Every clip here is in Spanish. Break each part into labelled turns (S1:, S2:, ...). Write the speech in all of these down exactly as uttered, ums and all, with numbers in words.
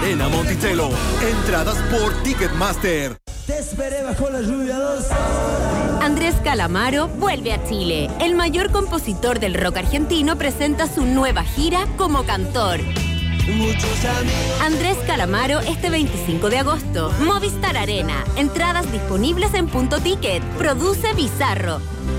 S1: Arena Monticello. Entradas por Ticketmaster.
S2: Te esperé bajo la lluvia dos horas.
S3: Andrés Calamaro vuelve a Chile. El mayor compositor del rock argentino presenta su nueva gira como cantor. Andrés Calamaro este veinticinco de agosto. Movistar Arena. Entradas disponibles en Punto Ticket. Produce Bizarro.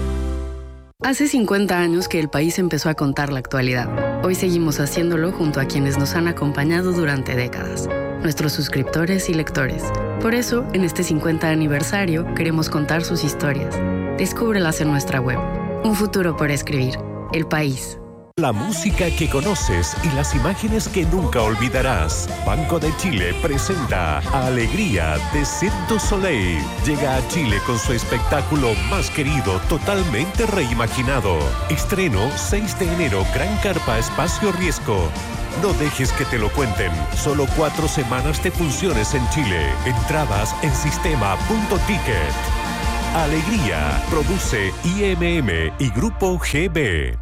S4: Hace cincuenta años que el país empezó a contar la actualidad. Hoy seguimos haciéndolo junto a quienes nos han acompañado durante décadas, nuestros suscriptores y lectores. Por eso, en este cincuenta aniversario, queremos contar sus historias. Descúbrelas en nuestra web. Un futuro por escribir. El País.
S5: La música que conoces y las imágenes que nunca olvidarás. Banco de Chile presenta Alegría de Cirque du Soleil. Llega a Chile con su espectáculo más querido, totalmente reimaginado. Estreno seis de enero, Gran Carpa Espacio Riesgo. No dejes que te lo cuenten. Solo cuatro semanas de funciones en Chile. Entradas en sistema punto ticket. Alegría. Produce I M M y Grupo G B.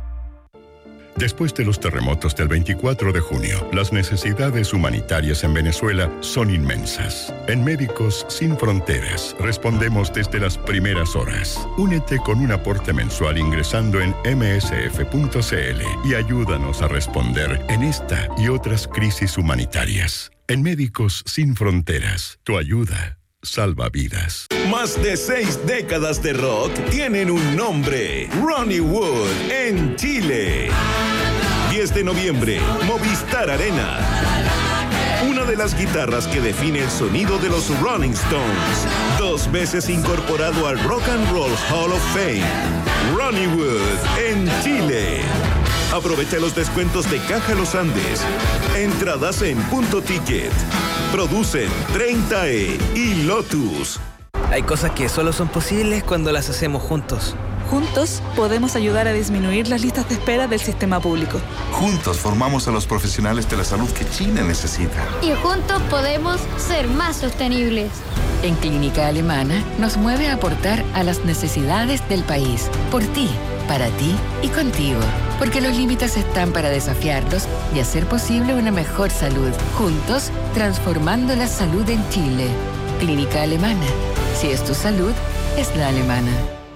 S6: Después de los terremotos del veinticuatro de junio, las necesidades humanitarias en Venezuela son inmensas. En Médicos Sin Fronteras respondemos desde las primeras horas. Únete con un aporte mensual ingresando en eme ese efe punto ce ele y ayúdanos a responder en esta y otras crisis humanitarias. En Médicos Sin Fronteras, tu ayuda salva vidas.
S7: Más de seis décadas de rock tienen un nombre: Ronnie Wood en Chile. diez de noviembre, Movistar Arena. Una de las guitarras que define el sonido de los Rolling Stones. Dos veces incorporado al Rock and Roll Hall of Fame. Ronnie Wood en Chile. Aprovecha los descuentos de Caja Los Andes. Entradas en Punto Ticket. Producen treinta E y Lotus.
S8: Hay cosas que solo son posibles cuando las hacemos juntos.
S9: Juntos podemos ayudar a disminuir las listas de espera del sistema público.
S10: Juntos formamos a los profesionales de la salud que Chile necesita.
S11: Y juntos podemos ser más sostenibles.
S12: En Clínica Alemana nos mueve a aportar a las necesidades del país. Por ti, para ti y contigo. Porque los límites están para desafiarlos y hacer posible una mejor salud. Juntos, transformando la salud en Chile. Clínica Alemana. Si es tu salud, es la alemana.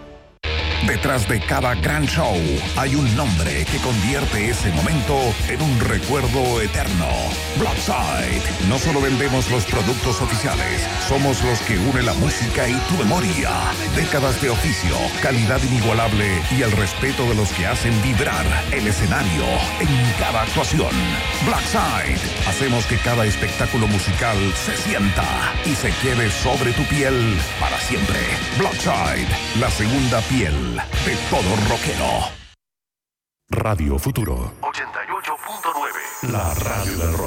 S13: Detrás de cada gran show hay un nombre que convierte ese momento en un recuerdo eterno. Blackside. No solo vendemos los productos oficiales, somos los que une la música y tu memoria. Décadas de oficio, calidad inigualable y el respeto de los que hacen vibrar el escenario en cada actuación. Blackside. Hacemos que cada espectáculo musical se sienta y se quede sobre tu piel para siempre. Blackside, la segunda piel de todo rockero.
S5: Radio Futuro ochenta y ocho punto nueve, la radio del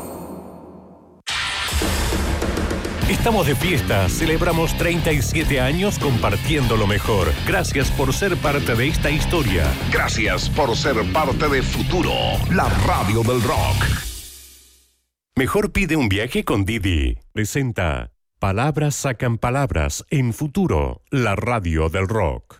S5: rock. Estamos de fiesta, celebramos treinta y siete años compartiendo lo mejor. Gracias por ser parte de esta historia.
S13: Gracias por ser parte de Futuro, la radio del rock.
S5: Mejor pide un viaje con Didi. Presenta Palabras sacan palabras en Futuro, la radio del rock.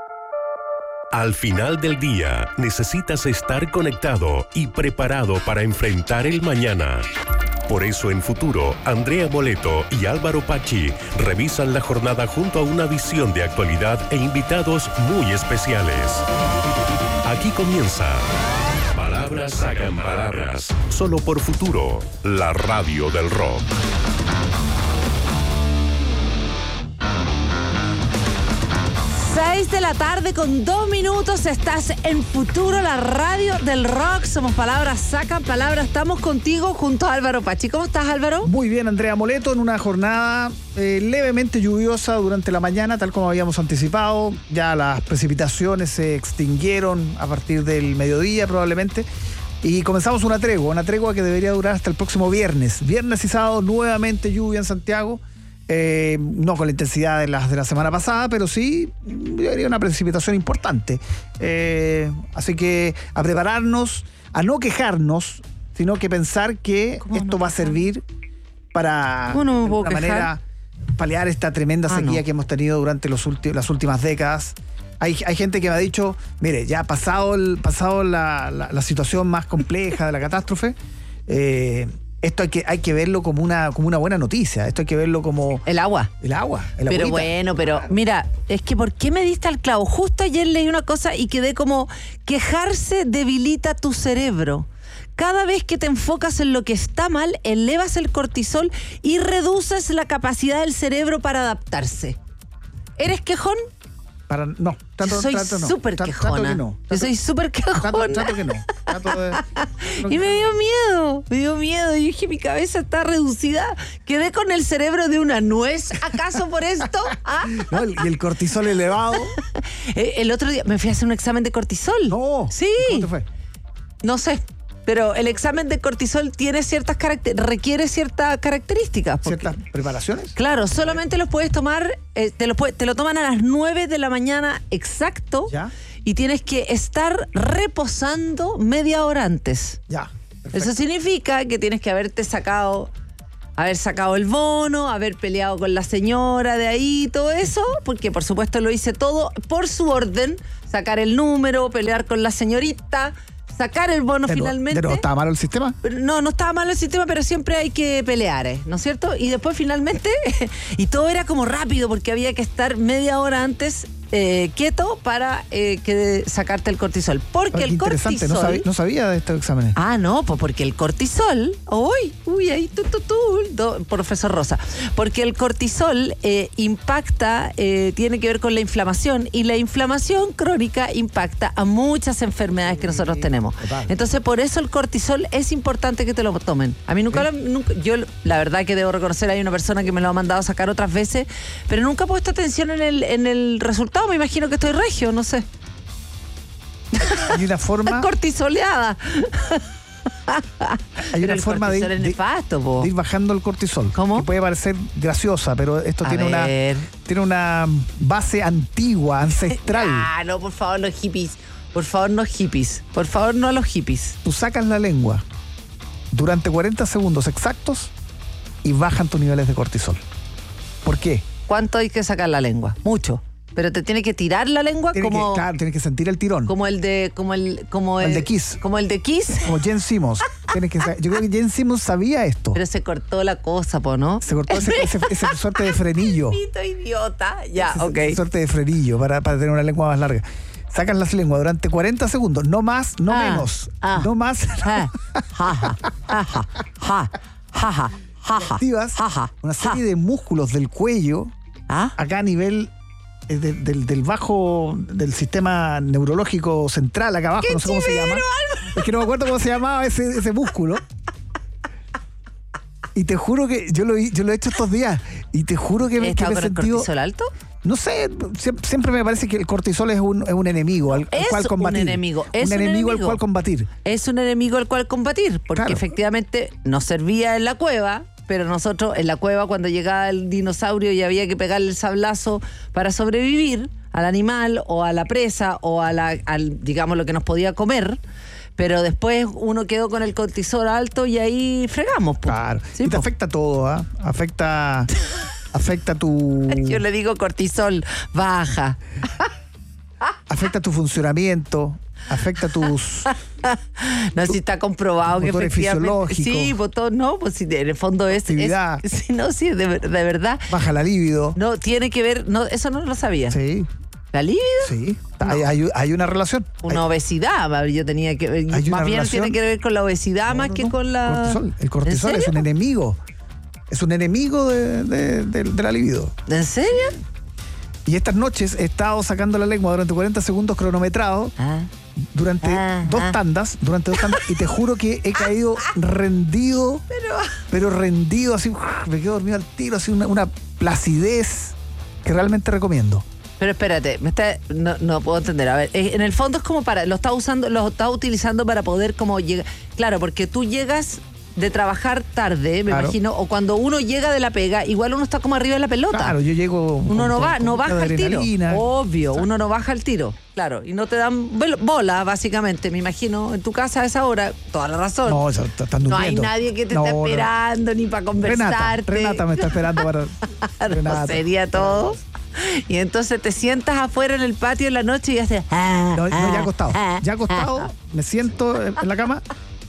S5: Al final del día, necesitas estar conectado y preparado para enfrentar el mañana. Por eso en Futuro, Andrea Moleto y Álvaro Pachi revisan la jornada junto a una visión de actualidad e invitados muy especiales. Aquí comienza Palabras sacan palabras, solo por Futuro, la radio del rock.
S14: seis de la tarde con dos minutos, estás en Futuro, la radio del rock. Somos Palabras Sacan Palabras. Estamos contigo junto a Álvaro Pachi. ¿Cómo estás, Álvaro?
S15: Muy bien, Andrea Moleto, en una jornada eh, levemente lluviosa durante la mañana, tal como habíamos anticipado. Ya las precipitaciones se extinguieron a partir del mediodía probablemente. Y comenzamos una tregua, una tregua que debería durar hasta el próximo viernes. Viernes y sábado nuevamente lluvia en Santiago. Eh, no con la intensidad de las de la semana pasada, pero sí habría una precipitación importante. Eh, así que a prepararnos, a no quejarnos, sino que pensar que esto no va a servir para
S14: no
S15: de alguna manera paliar esta tremenda sequía ah, no. que hemos tenido durante los ulti- las últimas décadas. Hay, hay gente que me ha dicho, mire, ya pasado, el, pasado la, la, la situación más compleja de la catástrofe, eh, esto hay que, hay que verlo como una, como una buena noticia. Esto hay que verlo como...
S14: El agua.
S15: El agua. El
S14: pero
S15: agüita.
S14: bueno, pero mira, es que ¿por qué me diste al clavo? Justo ayer leí una cosa y quedé como, quejarse debilita tu cerebro. Cada vez que te enfocas en lo que está mal, elevas el cortisol y reduces la capacidad del cerebro para adaptarse. ¿Eres quejón?
S15: Para, no, trato,
S14: Yo soy
S15: trato no.
S14: súper
S15: Trato-
S14: quejona.
S15: trato que no.
S14: Yo soy súper quejona.
S15: Trato, trato que no. Trato de-
S14: Y me dio miedo, me dio miedo. Y dije, mi cabeza está reducida. Quedé con el cerebro de una nuez, ¿acaso por esto? ¿Ah?
S15: No, el- y el cortisol elevado.
S14: Eh, El otro día me fui a hacer un examen de cortisol.
S15: No.
S14: Sí.
S15: ¿Cómo te fue?
S14: No sé. Pero el examen de cortisol tiene ciertas caracter- requiere ciertas características. porque-
S15: ¿Ciertas preparaciones?
S14: Claro, solamente los puedes tomar, eh, te, lo puede- te lo toman a las nueve de la mañana exacto.
S15: Ya.
S14: Y tienes que estar reposando media hora antes.
S15: Ya.
S14: Eso significa que tienes que haberte sacado, haber sacado el bono, haber peleado con la señora de ahí, todo eso, porque por supuesto lo hice todo por su orden, sacar el número, pelear con la señorita, sacar el bono
S15: ¿De no-
S14: finalmente.
S15: de no estaba malo el sistema?
S14: Pero no, no estaba mal el sistema, pero siempre hay que pelear, ¿eh? ¿No es cierto? Y después finalmente, y todo era como rápido porque había que estar media hora antes eh, quieto para eh, que sacarte el cortisol. Porque
S15: Pero qué
S14: el
S15: interesante,
S14: cortisol...
S15: no sabía, no sabía de estos exámenes.
S14: Ah, no, pues porque el cortisol, uy, uy, ahí tú, tú, tú, do- profesor Rosa, porque el cortisol eh, impacta, eh, tiene que ver con la inflamación y la inflamación crónica impacta a muchas enfermedades que nosotros tenemos.
S15: total.
S14: Entonces, por eso el cortisol es importante que te lo tomen. A mí nunca, lo- nunca, yo la verdad que debo reconocer, hay una persona que me lo ha mandado a sacar otras veces, pero nunca he puesto atención en el, en el resultado. Me imagino que estoy regio, no sé.
S15: Hay una forma,
S14: Cortisoleada.
S15: hay
S14: Pero
S15: una
S14: el
S15: forma de,
S14: cortisol es
S15: de-
S14: nefasto, po.
S15: de ir bajando el cortisol.
S14: ¿Cómo?
S15: Que puede parecer graciosa, pero esto
S14: A
S15: tiene una,
S14: ver.
S15: tiene una base antigua, ancestral.
S14: Ah, no, por favor, los hippies. Por favor, no hippies. Por favor, no a los hippies.
S15: Tú sacas la lengua durante cuarenta segundos exactos y bajan tus niveles de cortisol. ¿Por qué?
S14: ¿Cuánto hay que sacar la lengua? Mucho. Pero te tiene que tirar la lengua
S15: Tienes
S14: como,
S15: que, claro, tienes que sentir el tirón.
S14: como el de, como el, como
S15: El de Kiss.
S14: Como el de Kiss.
S15: Como Jen Simmons. Tienes que, sa- yo creo que Jen Simmons sabía esto.
S14: Pero se cortó la cosa, po, ¿no?
S15: Se cortó ese, ese, ese suerte de frenillo.
S14: Pito idiota. Ya,
S15: Ese-
S14: ok.
S15: ese suerte de frenillo para, para tener una lengua más larga. Sacas las lenguas durante cuarenta segundos, no más, no
S14: Ah,
S15: menos.
S14: ah.
S15: No más.
S14: Ja, ja, ja, ja, ja, ja, ja, ja, ja,
S15: Activas
S14: ja, ja,
S15: una
S14: ja.
S15: serie de músculos del cuello
S14: ¿Ah?
S15: acá a nivel eh, de- del, del bajo, del sistema neurológico central, acá abajo,
S14: ¡Qué
S15: no sé cómo se
S14: chivero,
S15: llama. Es que no me acuerdo cómo se llamaba ese, ese músculo. Y te juro que yo lo, hi- yo lo he hecho estos días. Y te juro que me,
S14: ¿He
S15: que
S14: estado
S15: me he
S14: con el
S15: sentido.
S14: cortisol alto?
S15: No sé, siem- siempre me parece que el cortisol es un, es un enemigo al, al
S14: Es
S15: cual
S14: un
S15: combatir.
S14: enemigo, es
S15: un
S14: un
S15: enemigo al
S14: enemigo.
S15: cual combatir.
S14: Es un enemigo al cual combatir, porque
S15: Claro.
S14: efectivamente nos servía en la cueva, pero nosotros en la cueva cuando llegaba el dinosaurio y había que pegarle el sablazo para sobrevivir al animal o a la presa o a la, al, digamos, lo que nos podía comer, pero después uno quedó con el cortisol alto y ahí fregamos. po.
S15: Claro.
S14: Sí,
S15: y te
S14: po.
S15: afecta todo, ¿ah? Afecta, afecta tu.
S14: Yo le digo cortisol baja.
S15: Afecta tu funcionamiento, afecta tus.
S14: No, si está comprobado que
S15: motores
S14: efectivamente.
S15: fisiológicos.
S14: Sí, pues todo, no, pues si en el fondo es.
S15: Actividad.
S14: es sí, no, sí, de, ver- de verdad.
S15: Baja la libido.
S14: No, tiene que ver, no, eso no lo sabía.
S15: Sí,
S14: ¿La libido?
S15: sí. Hay, hay- hay una relación.
S14: Una
S15: Hay-
S14: obesidad, yo tenía que ver.
S15: Hay una
S14: Más bien
S15: relación.
S14: tiene que ver con la obesidad
S15: No,
S14: más
S15: no,
S14: que
S15: no.
S14: con la.
S15: Cortisol. El cortisol
S14: ¿En
S15: es un
S14: serio?
S15: enemigo. Es un enemigo de, de- de- de la libido.
S14: ¿En serio?
S15: Y estas noches he estado sacando la lengua durante cuarenta segundos cronometrados,
S14: Ah.
S15: durante
S14: Ah,
S15: dos
S14: ah.
S15: tandas, durante dos tandas, y te juro que he caído rendido, pero, rendido, así, me quedo dormido al tiro, así una, una placidez que realmente recomiendo.
S14: Pero espérate, me está, no, no puedo entender. A ver, eh, en el fondo es como para, lo está usando, lo está utilizando para poder como llegar. Claro, porque tú llegas de trabajar tarde, me
S15: Claro.
S14: imagino, o cuando uno llega de la pega, igual uno está como arriba de la pelota.
S15: Claro, yo llego.
S14: Uno
S15: con-
S14: no va,
S15: con-
S14: no
S15: con
S14: baja
S15: de
S14: al tiro.
S15: adrenalina.
S14: Obvio,
S15: Exacto.
S14: uno no baja al tiro. Claro, y no te dan bol- bola, básicamente, me imagino, en tu casa a esa hora, toda la razón.
S15: No, ya t- están
S14: No hay
S15: durmiendo.
S14: nadie que te
S15: No,
S14: esté
S15: no.
S14: esperando ni para
S15: Renata,
S14: conversarte.
S15: Renata me está esperando para.
S14: No,
S15: Renata.
S14: sería todo. Y entonces te sientas afuera en el patio en la noche y haces. Ah,
S15: No, no, ya
S14: ah,
S15: acostado.
S14: ah,
S15: Ya acostado,
S14: ah.
S15: me siento en la cama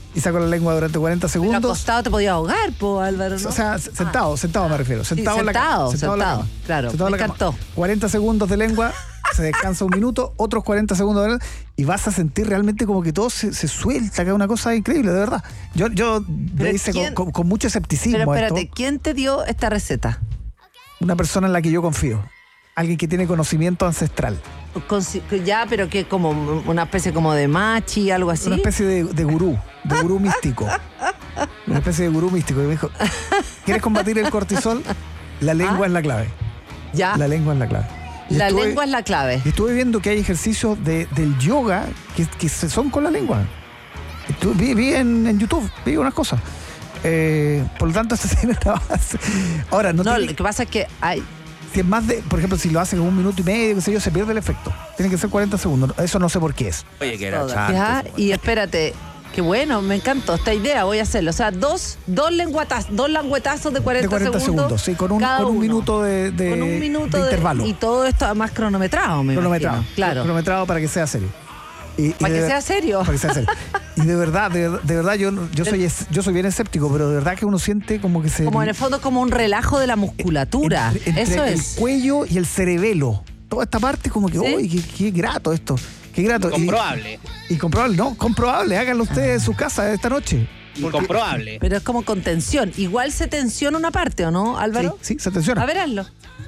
S15: y saco la lengua durante cuarenta segundos.
S14: Pero acostado te podía ahogar, po, Álvaro, ¿no?
S15: O sea, sentado, sentado me refiero. Sentado,
S14: Sí,
S15: en la cama.
S14: sentado,
S15: Sentado, en la
S14: sentado,
S15: cama.
S14: claro,
S15: Sentado en
S14: me
S15: la cama.
S14: encantó.
S15: cuarenta segundos de lengua, se descansa un minuto, otros cuarenta segundos de lengua, y vas a sentir realmente como que todo se, se suelta, que es una cosa increíble, de verdad. Yo, yo le hice con, con, con mucho escepticismo.
S14: Pero espérate,
S15: esto.
S14: ¿quién te dio esta receta?
S15: Una persona en la que yo confío. Alguien que tiene conocimiento ancestral.
S14: Con- ya, pero que como una especie como de machi, algo así.
S15: Una especie de, de gurú, de gurú místico. Una especie de gurú místico. Y me dijo, ¿quieres combatir el cortisol? La lengua
S14: ¿Ah?
S15: es la clave.
S14: Ya.
S15: La lengua es la clave. Y
S14: La
S15: estuve-
S14: lengua es la clave.
S15: Y estuve viendo que hay ejercicios de, del yoga que, que se- son con la lengua. Estuve- vi vi en, en YouTube, vi unas cosas. Eh, por lo tanto, esa tiene una base. Ahora, no,
S14: No,
S15: tiene-
S14: lo que pasa es que hay...
S15: si es más de, por ejemplo, si lo hacen en un minuto y medio, qué sé yo, se pierde el efecto. Tiene que ser cuarenta segundos. Eso no sé por qué es.
S8: Oye, que era
S14: Ya,
S8: chanto.
S14: y espérate, qué bueno, me encantó esta idea, voy a hacerlo. O sea, dos, dos lenguatazos, dos lengüetazos de cuarenta,
S15: De cuarenta segundos, sí, con un,
S14: cada
S15: con un
S14: uno.
S15: minuto de, de-
S14: Con un minuto
S15: de
S14: de-
S15: intervalo.
S14: Y todo esto además cronometrado, me
S15: cronometrado.
S14: imagino. Claro.
S15: Cronometrado para que sea serio. Y- y
S14: Para
S15: de
S14: que
S15: ver-
S14: sea serio.
S15: Para que sea serio. Y de verdad, de, de verdad, yo, yo, soy, es- yo soy bien escéptico, pero de verdad que uno siente como que se...
S14: Como en el fondo como un relajo de la musculatura.
S15: entre, entre
S14: Eso
S15: el
S14: es.
S15: cuello y el cerebelo. Toda esta parte como que,
S14: ¿Sí?
S15: uy, qué, qué grato esto. Qué grato. Y-
S8: Comprobable.
S15: Y, comprobable, no, comprobable. Háganlo ustedes en su casa esta noche. Porque-
S8: Incomprobable.
S14: Pero es como con tensión. Igual se tensiona una parte, ¿o no, Álvaro?
S15: Sí, sí, se tensiona.
S14: A ver, hazlo.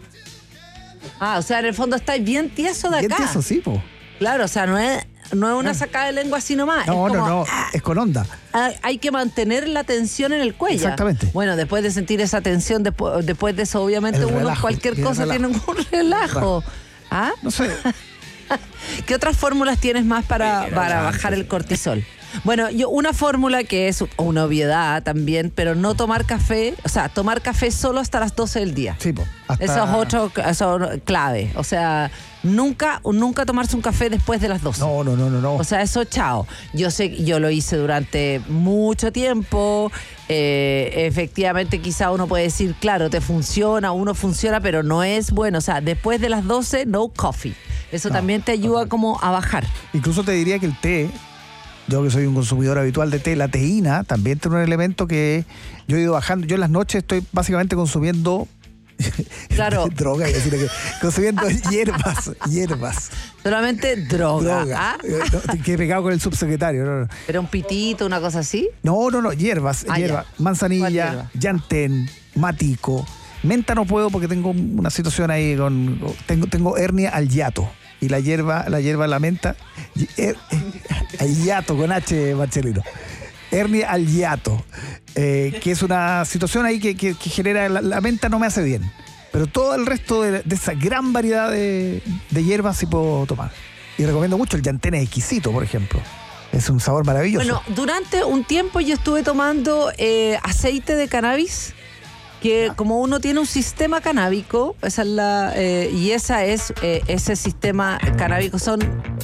S14: Ah, o sea, en el fondo estáis bien tieso de
S15: Bien
S14: acá.
S15: tieso, sí, po.
S14: Claro, o sea, no es, no es una sacada de lengua así nomás.
S15: No,
S14: es
S15: no,
S14: como,
S15: no. Es con onda.
S14: ah, hay que mantener la tensión en el cuello.
S15: Exactamente.
S14: Bueno, después de sentir esa tensión, después, después de eso, obviamente,
S15: El
S14: uno
S15: relajo,
S14: cualquier
S15: el
S14: cosa
S15: relajo.
S14: tiene un relajo. ¿Ah?
S15: No sé.
S14: ¿Qué otras fórmulas tienes más para,
S8: Oye,
S14: para
S8: no,
S14: bajar
S8: no,
S14: el cortisol? Bueno, yo una fórmula que es una obviedad también, pero no tomar café, o sea, tomar café solo hasta las doce del día.
S15: Sí, po. Hasta-
S14: Eso es otro, eso es clave. O sea, nunca, nunca tomarse un café después de las doce.
S15: No, no, no, no, no.
S14: O sea, eso, chao. Yo sé, yo lo hice durante mucho tiempo. Eh, efectivamente, quizá uno puede decir, claro, te funciona, uno funciona, pero no es bueno. O sea, después de las doce, no coffee. Eso
S15: No,
S14: también te ayuda como a bajar.
S15: Incluso te diría que el té, yo que soy un consumidor habitual de té, la teína también tiene un elemento que yo he ido bajando. Yo en las noches estoy básicamente consumiendo
S14: Claro.
S15: droga, iba a decir que- consumiendo hierbas, hierbas,
S14: Solamente droga.
S15: droga.
S14: ¿Ah?
S15: Eh, no, que he pegado con el subsecretario. No, no,
S14: Pero un pitito, una cosa así.
S15: no, no, no, hierbas,
S14: Ah,
S15: hierba,
S14: ya. ¿Cuál
S15: manzanilla,
S14: hierba?
S15: llantén, matico. Menta no puedo porque tengo una situación ahí con tengo tengo hernia al hiato. Y la hierba, la hierba, la menta, y- her- al hiato con H, Marcelino. Hernia al hiato, eh, que es una situación ahí que, que- que genera, la, la menta no me hace bien, pero todo el resto de, de esa gran variedad de, de hierbas sí puedo tomar. Y recomiendo mucho el llantén exquisito, por ejemplo. Es un sabor maravilloso.
S14: Bueno, durante un tiempo yo estuve tomando eh, aceite de cannabis, que como uno tiene un sistema canábico, esa es la, eh, y esa es, eh, ese sistema canábico son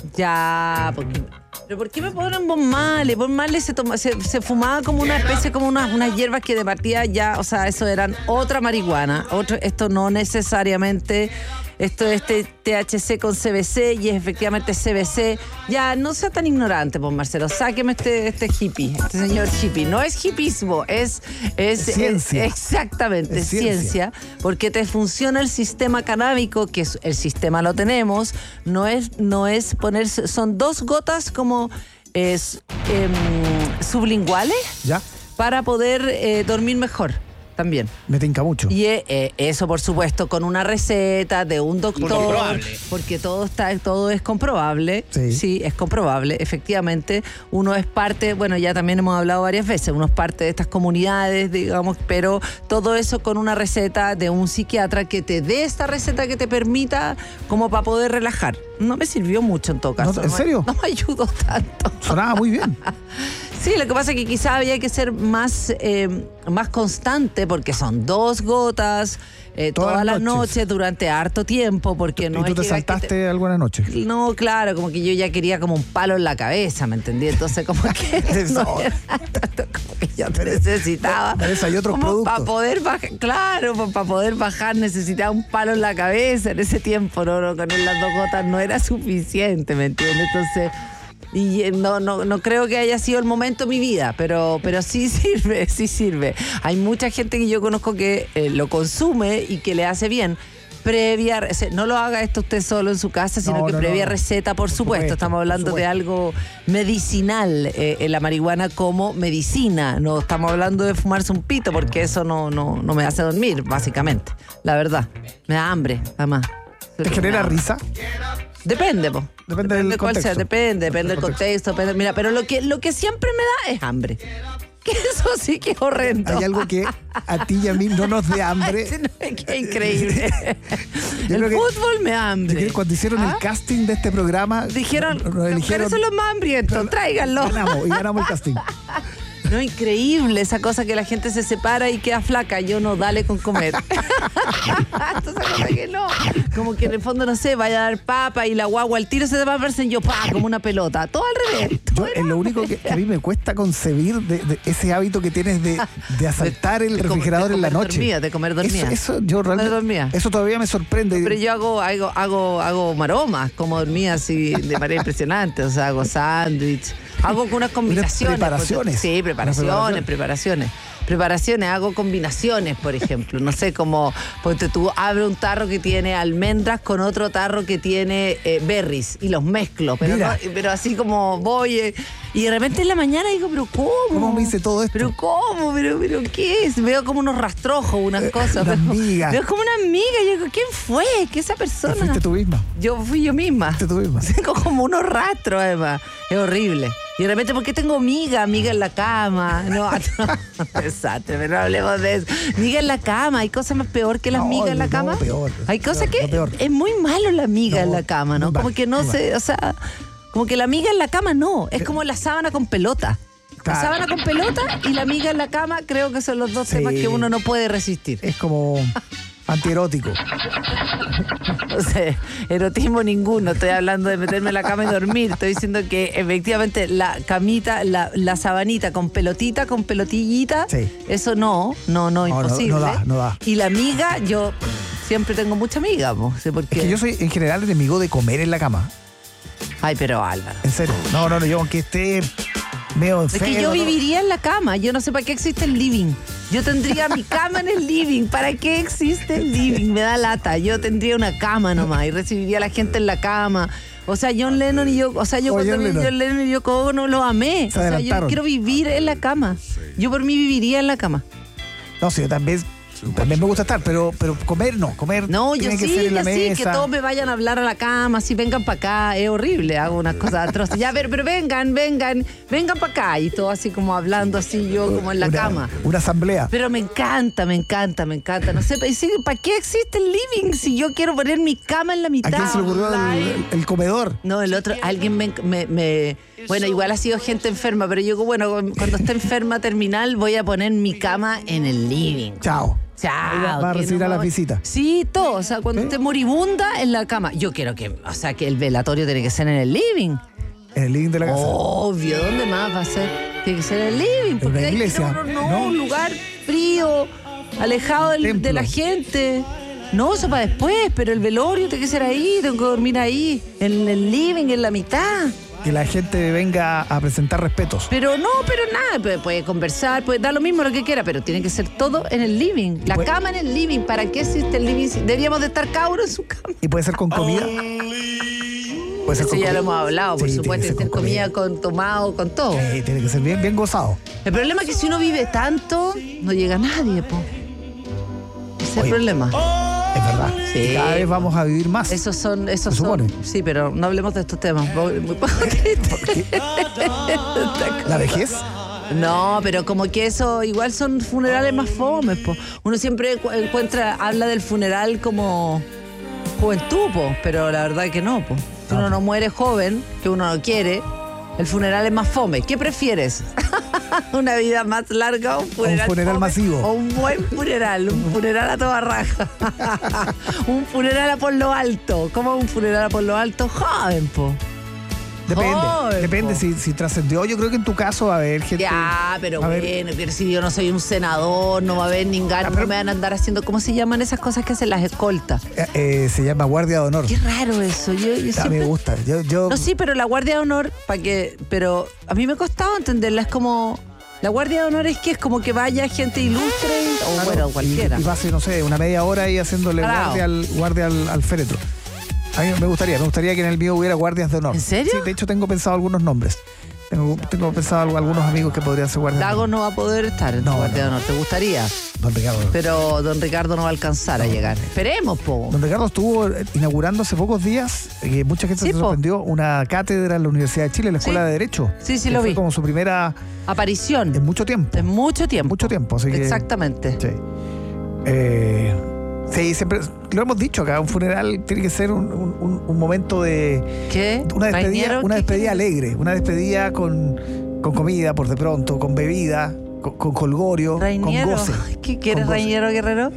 S14: ya... Porque, ¿pero por qué me ponen Bob Marley? Bob Marley se, toma- se, se fumaba como una especie, como unas, unas hierbas que de partida ya, o sea, eso eran otra marihuana. Otro, esto no necesariamente... Esto es T- THC con C B C y es efectivamente C B C. Ya, no sea tan ignorante, pues Marcelo. Sáqueme este, este hippie, este señor hippie. No es hippismo, es, es,
S15: Ciencia.
S14: es- exactamente,
S15: Es
S14: ciencia.
S15: ciencia.
S14: Porque te funciona el sistema canábico, que es, el sistema lo tenemos. No es, no es ponerse, son dos gotas como es, em, sublinguales
S15: ¿Ya?
S14: para poder eh, dormir mejor. También.
S15: Me tinca mucho.
S14: Y eh, eh, eso, por supuesto, con una receta de un doctor.
S8: Comprobable.
S14: Porque todo está, todo es comprobable.
S15: Sí.
S14: es comprobable. Efectivamente, uno es parte, bueno, ya también hemos hablado varias veces, uno es parte de estas comunidades, digamos, pero todo eso con una receta de un psiquiatra que te dé esta receta que te permita como para poder relajar. No me sirvió mucho en todo caso.
S15: ¿No- en
S14: me-
S15: serio?
S14: No me ayudó tanto.
S15: Sonaba muy bien.
S14: Sí, lo que pasa es que quizá había que ser más, eh, más constante porque son dos gotas eh,
S15: Todas
S14: todas,
S15: las
S14: las
S15: noches.
S14: noches durante harto tiempo porque no
S15: y tú
S14: es
S15: te
S14: que-
S15: saltaste
S14: que
S15: algunas noches.
S14: te- no, claro, como que yo ya quería como un palo en la cabeza, ¿me entendí? Entonces como que
S15: Eso.
S14: no era tanto, como que yo necesitaba
S15: Para eso hay otros
S14: como
S15: productos.
S14: para poder bajar, claro, para poder bajar necesitaba un palo en la cabeza en ese tiempo, no, no, con las dos gotas no era suficiente, ¿me entiendes? Entonces... Y eh, no, no, no creo que haya sido el momento de mi vida, pero, pero sí sirve, sí sirve. Hay mucha gente que yo conozco que eh, lo consume y que le hace bien. Previa, no lo haga esto usted solo en su casa, sino no, que no, previa no. receta, por, por supuesto. supuesto. Estamos hablando de algo medicinal, eh, en la marihuana como medicina. No estamos hablando de fumarse un pito, porque eso no, no, no me hace dormir, básicamente. La verdad. Me da hambre, además.
S15: ¿Te genera risa?
S14: Depende, po.
S15: Depende, depende del
S14: de cuál
S15: contexto.
S14: sea, depende, depende del contexto. Depende, mira, pero lo que, lo que siempre me da es hambre. Que eso sí que es horrendo.
S15: Hay algo que a ti y a mí no nos dé hambre.
S14: No, es que es increíble. El fútbol me da hambre.
S15: Yo creo que cuando hicieron ¿Ah? el casting de este programa,
S14: dijeron, nos, nos eligieron, pero son los más hambrientos, tráiganlo.
S15: Ganamos, y ganamos el casting.
S14: No, increíble esa cosa que la gente se separa y queda flaca. Yo no, dale con comer. Entonces, cosa que no. Como que en el fondo, no sé, vaya a dar papa y la guagua al tiro se va a verse en yo, pa, como una pelota. Todo al revés.
S15: Yo, es lo único que a mí me cuesta concebir de, de ese hábito que tienes de, de asaltar el de, de refrigerador
S14: comer, de
S15: en la noche.
S14: Dormida, de comer dormida.
S15: Eso, eso yo realmente, dormida. Eso todavía me sorprende.
S14: Pero yo hago, hago, hago, hago maromas, como dormía así de manera impresionante. O sea, hago sándwich. Hago unas combinaciones.
S15: Preparaciones.
S14: Sí, preparaciones, preparaciones. Preparaciones, hago combinaciones, por ejemplo. No sé, como, porque tú abres un tarro que tiene almendras con otro tarro que tiene eh, berries y los mezclo. Pero, no, pero así como voy eh, y de repente en la mañana digo, pero ¿cómo?
S15: ¿Cómo me hice todo esto?
S14: ¿Pero cómo? ¿Pero, pero qué es? Veo como unos rastrojos, unas
S15: eh,
S14: cosas.
S15: Una
S14: pero,
S15: amiga.
S14: Veo como una amiga. Y yo digo, ¿quién fue? ¿Qué esa persona?
S15: ¿Fuiste tú misma?
S14: Yo fui yo misma.
S15: ¿Fuiste tú misma?
S14: Tengo como unos rastros, además. Es horrible. Y de repente, ¿por qué tengo amiga? Amiga en la cama. No, no, exacto, pero no hablemos de eso. Amiga en la cama. ¿Hay cosas más peor que la amiga no, en la
S15: no,
S14: cama?
S15: Peor.
S14: Hay cosas
S15: peor,
S14: que
S15: peor.
S14: es muy malo la amiga no, en la cama, ¿no? Como
S15: mal,
S14: que no se, o sea, como que la amiga en la cama no. Es como la sábana con pelota. La sábana con pelota y la amiga en la cama, creo que son los dos sí. temas que uno no puede resistir.
S15: Es como antierótico.
S14: O sea, erotismo ninguno. Estoy hablando de meterme en la cama y dormir. Estoy diciendo que efectivamente la camita, la, la sabanita con pelotita, con pelotillita, sí. Eso no, no, no, no imposible.
S15: No, no da, no da.
S14: Y la amiga, yo siempre tengo mucha amiga. No sé por qué.
S15: Es que yo soy en general enemigo de comer en la cama.
S14: Ay, pero Álvaro.
S15: En serio. No, no, no, yo aunque esté medio enfermo.
S14: Es que yo viviría en la cama. Yo no sé para qué existe el living. Yo tendría mi cama en el living. ¿Para qué existe el living? Me da lata. Yo tendría una cama nomás y recibiría a la gente en la cama. O sea, John Lennon y yo, o sea, yo oh, cuando John vi Lennon. John Lennon y yo como no lo amé. Se o sea, yo quiero vivir en la cama. Yo por mí viviría en la cama.
S15: No, sí, yo también. También me gusta estar, pero, pero comer no, comer
S14: no,
S15: tiene
S14: yo
S15: que
S14: sí,
S15: ser en la
S14: yo
S15: mesa.
S14: Sí, que todos me vayan a hablar a la cama, así vengan para acá, es horrible, hago unas cosas atroces. Ya, pero, pero vengan, vengan, vengan para acá y todo así como hablando así yo como en la
S15: una,
S14: cama.
S15: Una asamblea.
S14: Pero me encanta, me encanta, me encanta. No sé, ¿para qué existe el living si yo quiero poner mi cama en la mitad?
S15: ¿A quién se le ocurrió el, el, el comedor?
S14: No, el otro, alguien me, me, me... Bueno, igual ha sido gente enferma, pero yo digo, bueno, cuando esté enferma terminal voy a poner mi cama en el living.
S15: Chao.
S14: Chao.
S15: Va a recibir
S14: no,
S15: a la visita.
S14: Sí, todo. O sea, cuando ¿Eh? esté moribunda en la cama. Yo quiero que, o sea, que el velatorio tiene que ser en el living.
S15: En el living de la casa.
S14: Obvio, ¿dónde más va a ser? Tiene que ser en el living. Porque
S15: en la iglesia.
S14: No, no, no, un lugar frío, alejado del, de la gente. No, eso para después, pero el velorio tiene que ser ahí, tengo que dormir ahí, en el living, en la mitad.
S15: Que la gente venga a presentar respetos.
S14: Pero no, pero nada, puede, puede conversar, puede dar lo mismo, lo que quiera, pero tiene que ser todo en el living. La puede... cama en el living. ¿Para qué existe el living? Deberíamos de estar cabros en su cama.
S15: ¿Y puede ser con comida?
S14: Puede ser Eso con ya com... lo hemos hablado, por sí, supuesto, tener con comida, con tomado, con todo.
S15: Sí, tiene que ser bien, bien gozado.
S14: El problema es que si uno vive tanto, no llega a nadie, po. Ese es el problema.
S15: Es verdad.
S14: Sí.
S15: Cada vez vamos a vivir más.
S14: Esos son, esos son. Sí, pero no hablemos de estos temas. Muy poco triste.
S15: ¿La vejez?
S14: No, pero como que eso igual son funerales más fomes, po. Uno siempre encuentra, habla del funeral como juventud, po, pero la verdad es que no, po. Si uno no muere joven, que uno no quiere, el funeral es más fome. ¿Qué prefieres? ¿Una vida más larga o un funeral,
S15: un funeral
S14: fome?
S15: masivo?
S14: O un buen funeral, un funeral a toda raja. Un funeral a por lo alto. ¿Cómo un funeral a por lo alto? Joven, po.
S15: Depende,
S14: joven,
S15: depende
S14: po.
S15: si, si trascendió. Yo creo que en tu caso va a haber gente.
S14: Ya, pero
S15: a ver.
S14: bueno, pero si yo no soy un senador, no va a haber ningún,
S15: pero-
S14: no me van a andar haciendo, ¿cómo se llaman esas cosas que hacen las escoltas?
S15: Eh, eh, se llama Guardia de Honor.
S14: Qué raro eso. Yo, yo
S15: A mí
S14: siempre-
S15: me gusta. Yo, yo,
S14: No, sí, pero la Guardia de Honor, para que, pero a mí me ha costado entenderla. Es como, la Guardia de Honor es que es como que vaya gente ilustre o
S15: claro,
S14: bueno,
S15: y-
S14: cualquiera.
S15: Y, pase, no sé, una media hora ahí haciéndole
S14: Claro.
S15: guardia, al, guardia al, al féretro. A mí me gustaría, me gustaría que en el mío hubiera guardias de honor.
S14: ¿En serio?
S15: Sí, de hecho tengo pensado algunos nombres. Tengo, tengo pensado algo- algunos amigos que podrían ser guardias de
S14: Dago
S15: honor.
S14: no va a poder estar en
S15: No,
S14: tu Guardia
S15: no.
S14: de Honor. ¿Te gustaría?
S15: Don Ricardo.
S14: Pero don Ricardo no va a alcanzar a llegar. Esperemos, po.
S15: Don Ricardo estuvo eh, inaugurando hace pocos días, eh, mucha gente
S14: Sí,
S15: se
S14: po.
S15: sorprendió, una cátedra en la Universidad de Chile, en la Escuela
S14: Sí.
S15: de Derecho.
S14: Sí, sí,
S15: que
S14: lo
S15: fue
S14: vi.
S15: como su primera
S14: Aparición.
S15: en mucho tiempo.
S14: En mucho tiempo.
S15: Mucho tiempo, así que...
S14: Exactamente.
S15: Sí. Eh, sí, siempre lo hemos dicho acá, un funeral tiene que ser un, un- un momento de...
S14: ¿Qué?
S15: Una despedida,
S14: ¿Bañero?
S15: una
S14: ¿Qué
S15: despedida
S14: quieres?
S15: alegre, una despedida con, con comida por de pronto, con bebida, con, con colgorio,
S14: Rainiero.
S15: con goce.
S14: ¿Qué quieres,
S15: Con goce.
S14: Rainiero Guerrero?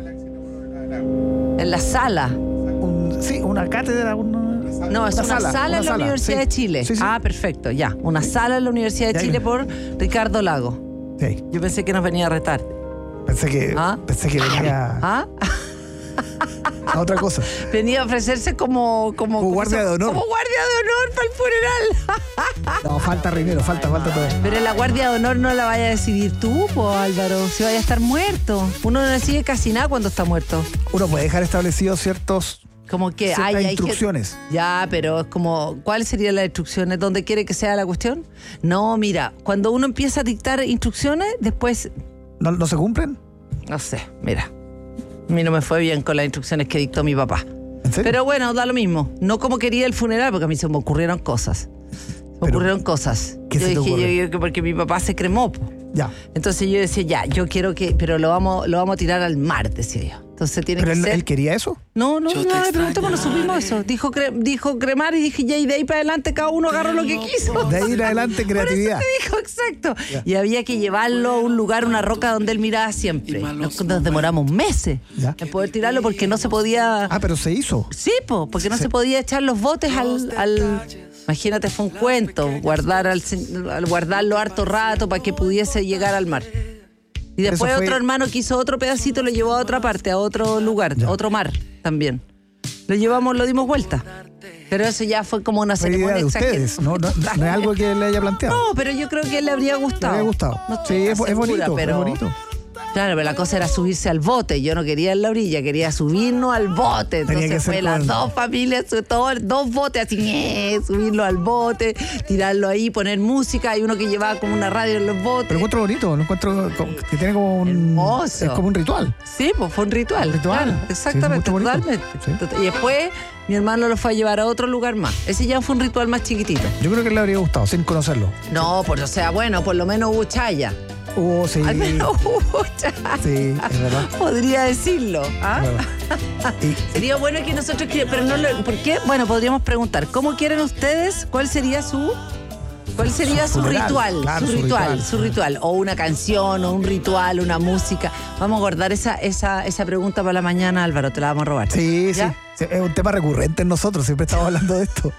S14: En la sala.
S15: Un- sí, una cátedra, un-
S14: No, es una, sala,
S15: una
S14: en la
S15: sala,
S14: Universidad
S15: sí.
S14: de Chile.
S15: Sí, sí.
S14: Ah, perfecto, ya. Una sala en la Universidad de
S15: Ya,
S14: Chile
S15: ya.
S14: por Ricardo Lago.
S15: Sí,
S14: Yo pensé que nos venía a retar.
S15: pensé que,
S14: ¿Ah?
S15: pensé que venía
S14: ¿Ah?
S15: a otra cosa.
S14: Venía a ofrecerse como... Como,
S15: Como guardia
S14: se-
S15: de honor.
S14: Como guardia de honor para el funeral.
S15: No, falta Reinero, falta, falta todo.
S14: Pero la guardia de honor no la vaya a decidir tú, po, Álvaro. Si vaya a estar muerto. Uno no decide casi nada cuando está muerto.
S15: Uno puede dejar establecidos ciertos
S14: Como que
S15: ciertas
S14: hay, hay
S15: instrucciones.
S14: que- ya, pero es como, ¿cuáles serían las instrucciones? ¿Dónde quiere que sea la cuestión? No, mira, cuando uno empieza a dictar instrucciones, después,
S15: ¿No, no se cumplen?
S14: no sé, mira. A mí no me fue bien con las instrucciones que dictó mi papá.
S15: ¿En serio?
S14: Pero bueno, da lo mismo. No como quería el funeral, porque a mí se me ocurrieron cosas. Me
S15: Pero,
S14: ocurrieron cosas.
S15: ¿qué
S14: yo
S15: se te
S14: dije,
S15: ocurre?
S14: yo, yo, que porque mi papá se cremó, po.
S15: Ya.
S14: Entonces yo decía, ya, yo quiero que, pero lo vamos, lo vamos a tirar al mar, decía yo. Entonces tiene
S15: ¿Pero
S14: que
S15: él,
S14: ser.
S15: él quería eso?
S14: No, no, no, le preguntamos, no supimos eso. Dijo, cre- dijo cremar y dije, ya, y de ahí para adelante cada uno agarró lo que quiso.
S15: De ahí en adelante creatividad.
S14: Por eso te dijo, exacto. Y había que llevarlo a un lugar, una roca donde él miraba siempre. Nos, nos demoramos meses
S15: Ya.
S14: en poder tirarlo porque no se podía.
S15: Ah, pero se hizo.
S14: Sí, po, porque no se podía echar los botes al. al- Imagínate, fue un cuento, guardar al, se- al guardarlo harto rato para que pudiese llegar al mar. Y después
S15: Eso fue-
S14: otro hermano que hizo otro pedacito, lo llevó a otra parte, a otro lugar, a otro mar también. Lo llevamos, lo dimos vuelta. Pero eso ya fue como una
S15: Fue idea
S14: ceremonia
S15: de
S14: exagerada.
S15: ustedes, no, no, no es algo que le haya planteado.
S14: No, pero yo creo que le habría
S15: Le
S14: gustado.
S15: había gustado.
S14: No estoy
S15: Sí, es, es
S14: segura,
S15: bonito,
S14: pero-
S15: es bonito.
S14: Claro, pero la cosa era subirse al bote. Yo no quería en la orilla, quería subirnos al bote.
S15: Tenía que
S14: Entonces
S15: ser
S14: fue las
S15: con-
S14: dos familias, su- todo- dos botes así, ¡eh! Subirlo al bote, tirarlo ahí, poner música. Hay uno que llevaba como una radio en los botes.
S15: Pero lo encuentro bonito, lo encuentro como- que tiene como un...
S14: Hermoso.
S15: Es como un ritual.
S14: Sí, pues fue un ritual.
S15: Un ritual.
S14: Claro,
S15: Sí,
S14: exactamente,
S15: mucho bonito.
S14: totalmente.
S15: Sí.
S14: Tot- Y después mi hermano lo fue a llevar a otro lugar más. Ese ya fue un ritual más chiquitito.
S15: Yo creo que le habría gustado, sin conocerlo.
S14: No, pues o sea, bueno, por lo menos hubo chaya.
S15: Oh, sí.
S14: Al menos hubo chaya.
S15: Sí, es verdad.
S14: Podría decirlo. ¿ah?
S15: es verdad. Y-
S14: Sería bueno que nosotros, que- pero no lo, ¿por qué? Bueno, podríamos preguntar, ¿cómo quieren ustedes? ¿Cuál sería su, cuál sería
S15: Su
S14: su,
S15: funeral,
S14: ritual?
S15: claro,
S14: su
S15: su
S14: ritual,
S15: ritual.
S14: su ritual, o una canción, o un ritual, una música. Vamos a guardar esa, esa, esa pregunta para la mañana, Álvaro, te la vamos a robar.
S15: Sí, sí,
S14: ¿Ya?
S15: sí. Es un tema recurrente en nosotros, siempre estamos hablando de esto.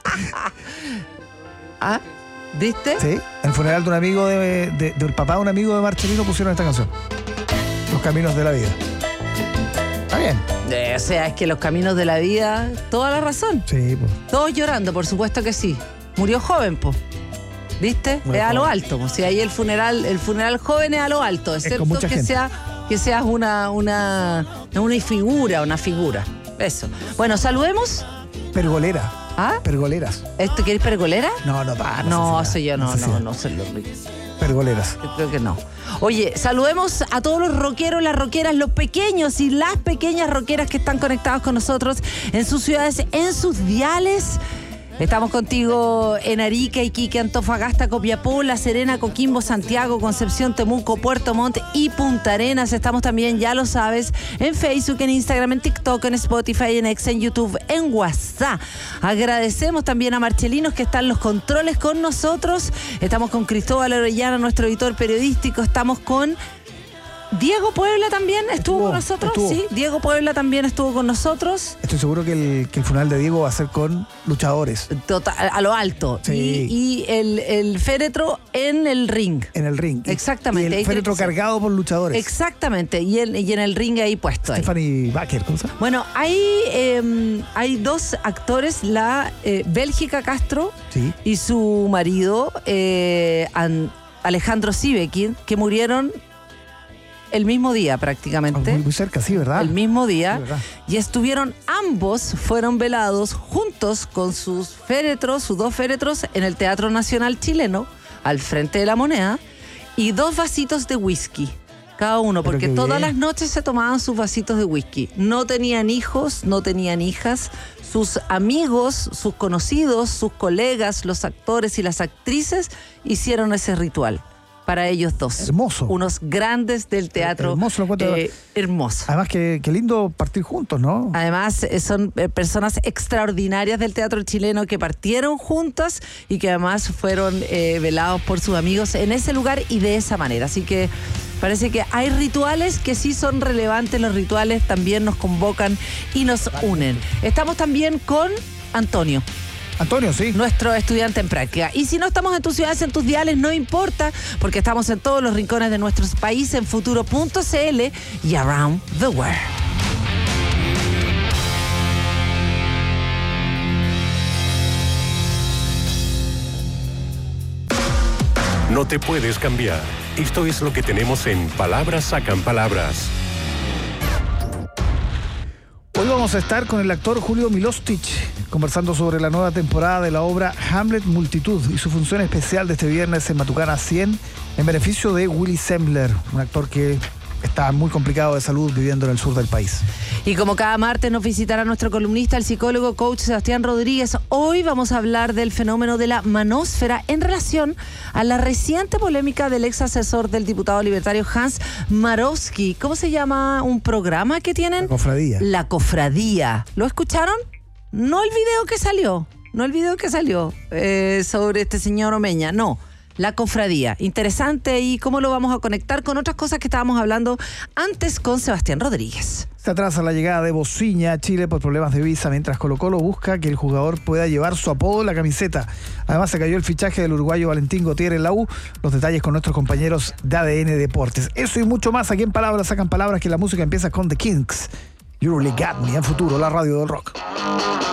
S14: ¿Ah? ¿Viste?
S15: Sí, en el funeral de un amigo de, de- del papá de un amigo de Marcelino pusieron esta canción. Los caminos de la vida. Está bien.
S14: Eh, o sea, es que los caminos de la vida, toda la razón.
S15: Sí, pues.
S14: Todos llorando, por supuesto que sí. Murió joven, po. ¿Viste?
S15: Muy
S14: es a lo
S15: joven.
S14: alto. O sea, ahí el funeral, el funeral joven es a lo alto, excepto
S15: mucha
S14: que
S15: gente.
S14: sea, que seas una, una, una figura, una figura. Eso. Bueno, saludemos.
S15: Pergolera.
S14: ¿Ah?
S15: Pergoleras.
S14: ¿Esto quieres pergolera?
S15: No, no, va.
S14: No,
S15: sé
S14: eso yo no,
S15: sé si
S14: no,
S15: da.
S14: no sé lo
S15: Pergoleras.
S14: Yo creo que no. Oye, saludemos a todos los rockeros, las rockeras, los pequeños y las pequeñas rockeras que están conectados con nosotros en sus ciudades, en sus diales. Estamos contigo en Arica, Iquique, Antofagasta, Copiapó, La Serena, Coquimbo, Santiago, Concepción, Temuco, Puerto Montt y Punta Arenas. Estamos también, ya lo sabes, en Facebook, en Instagram, en TikTok, en Spotify, en X, en YouTube, en WhatsApp. Agradecemos también a Marchelinos que están los controles con nosotros. Estamos con Cristóbal Orellana, nuestro editor periodístico. Estamos con Diego Puebla también estuvo, estuvo con nosotros. Estuvo. Sí, Diego Puebla también estuvo con nosotros.
S15: Estoy seguro que el, que el funeral de Diego va a ser con luchadores.
S14: Total, a lo alto.
S15: Sí.
S14: Y, y el, el féretro en el ring.
S15: En el ring.
S14: Exactamente.
S15: Y el féretro cargado por luchadores.
S14: Exactamente. Y, el, y en el ring ahí puesto.
S15: Stephanie Baker, ¿cómo se llama?
S14: Bueno, hay, eh, hay dos actores, la eh, Bélgica Castro
S15: sí.
S14: y su marido, eh, An, Alejandro Sivekin, que murieron el mismo día prácticamente.
S15: Muy, muy cerca, sí, ¿verdad?
S14: El mismo día.
S15: Sí,
S14: y estuvieron, ambos fueron velados juntos con sus féretros, sus dos féretros, en el Teatro Nacional Chileno, al frente de la Moneda, y dos vasitos de whisky, cada uno, porque todas bien. las noches se tomaban sus vasitos de whisky. No tenían hijos, no tenían hijas. Sus amigos, sus conocidos, sus colegas, los actores y las actrices hicieron ese ritual. Para ellos dos.
S15: Hermoso.
S14: Unos grandes del teatro.
S15: Hermoso, lo cuento.
S14: Eh, hermoso.
S15: Además, que, que lindo partir juntos, ¿no?
S14: Además, son eh, personas extraordinarias del teatro chileno que partieron juntas y que además fueron eh, velados por sus amigos en ese lugar y de esa manera. Así que parece que hay rituales que sí son relevantes. Los rituales también nos convocan y nos unen. Estamos también con Antonio.
S15: Antonio, sí.
S14: Nuestro estudiante en práctica. Y si no estamos en tus ciudades, en tus diales, no importa, porque estamos en todos los rincones de nuestro país, en futuro punto c l y around the world.
S5: No te puedes cambiar. Esto es lo que tenemos en Palabras Sacan Palabras.
S15: Hoy vamos a estar con el actor Julio Milostic conversando sobre la nueva temporada de la obra Hamlet Multitud y su función especial de este viernes en Matucana cien en beneficio de Willy Sembler, un actor que está muy complicado de salud viviendo en el sur del país.
S14: Y como cada martes nos visitará nuestro columnista, el psicólogo coach Sebastián Rodríguez. Hoy vamos a hablar del fenómeno de la manósfera en relación a la reciente polémica del ex asesor del diputado libertario Hans Marowski. ¿Cómo se llama un programa que tienen?
S15: La Cofradía.
S14: La Cofradía. ¿Lo escucharon? No el video que salió, no el video que salió eh, sobre este señor Omeña, no. La Cofradía. Interesante. ¿Y cómo lo vamos a conectar con otras cosas que estábamos hablando antes con Sebastián Rodríguez?
S15: Se atrasa la llegada de Bociña a Chile por problemas de visa, mientras Colo-Colo busca que el jugador pueda llevar su apodo en la camiseta. Además, se cayó el fichaje del uruguayo Valentín Gautier en la U. Los detalles con nuestros compañeros de A D N Deportes. Eso y mucho más aquí en Palabras Sacan Palabras, que la música empieza con The Kinks. You Really Got Me, en futuro, la radio del rock.